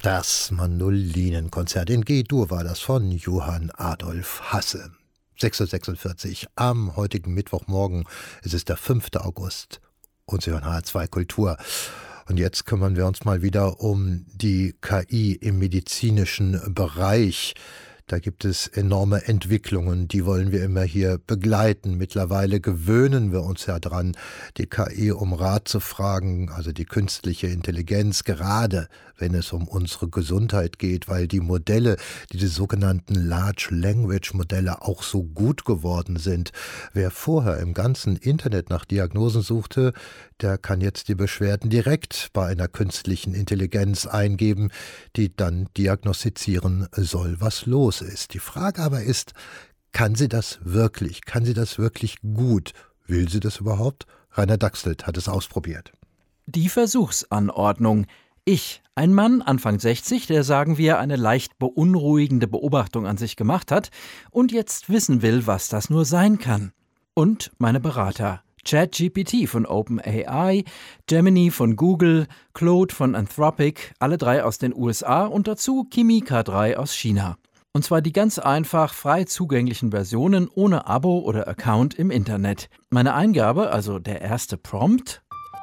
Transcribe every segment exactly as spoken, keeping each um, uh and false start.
Das Mandolinenkonzert in G-Dur war das von Johann Adolf Hasse. sechs Uhr sechsundvierzig am heutigen Mittwochmorgen. Es ist der fünfte August und Sie hören H R zwei Kultur. Und jetzt kümmern wir uns mal wieder um die K I im medizinischen Bereich. Da gibt es enorme Entwicklungen, die wollen wir immer hier begleiten. Mittlerweile gewöhnen wir uns ja dran, die K I um Rat zu fragen, also die künstliche Intelligenz, gerade wenn es um unsere Gesundheit geht, weil die Modelle, diese sogenannten Large Language Modelle, auch so gut geworden sind. Wer vorher im ganzen Internet nach Diagnosen suchte, der kann jetzt die Beschwerden direkt bei einer künstlichen Intelligenz eingeben, die dann diagnostizieren soll, was los ist. Die Frage aber ist, kann sie das wirklich? Kann sie das wirklich gut? Will sie das überhaupt? Rainer Dachselt hat es ausprobiert. Die Versuchsanordnung. Ich, ein Mann, Anfang sechzig, der, sagen wir, eine leicht beunruhigende Beobachtung an sich gemacht hat und jetzt wissen will, was das nur sein kann. Und meine Berater. ChatGPT von OpenAI, Gemini von Google, Claude von Anthropic, alle drei aus den U S A und dazu Kimi K drei aus China. Und zwar die ganz einfach frei zugänglichen Versionen ohne Abo oder Account im Internet. Meine Eingabe, also der erste Prompt: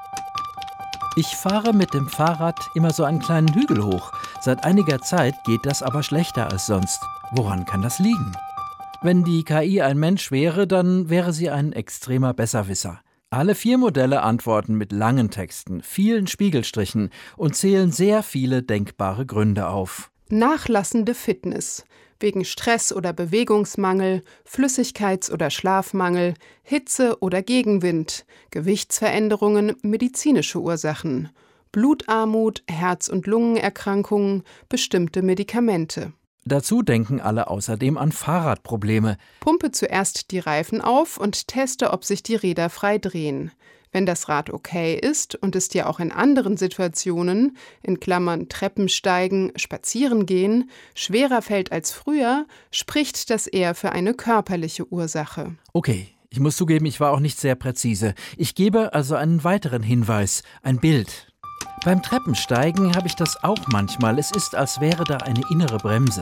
Ich fahre mit dem Fahrrad immer so einen kleinen Hügel hoch. Seit einiger Zeit geht das aber schlechter als sonst. Woran kann das liegen? Wenn die K I ein Mensch wäre, dann wäre sie ein extremer Besserwisser. Alle vier Modelle antworten mit langen Texten, vielen Spiegelstrichen und zählen sehr viele denkbare Gründe auf. Nachlassende Fitness. Wegen Stress oder Bewegungsmangel, Flüssigkeits- oder Schlafmangel, Hitze oder Gegenwind, Gewichtsveränderungen, medizinische Ursachen, Blutarmut, Herz- und Lungenerkrankungen, bestimmte Medikamente. Dazu denken alle außerdem an Fahrradprobleme. Pumpe zuerst die Reifen auf und teste, ob sich die Räder frei drehen. Wenn das Rad okay ist und es dir auch in anderen Situationen, in Klammern Treppensteigen, Spazierengehen, schwerer fällt als früher, spricht das eher für eine körperliche Ursache. Okay, ich muss zugeben, ich war auch nicht sehr präzise. Ich gebe also einen weiteren Hinweis, ein Bild. Beim Treppensteigen habe ich das auch manchmal. Es ist, als wäre da eine innere Bremse.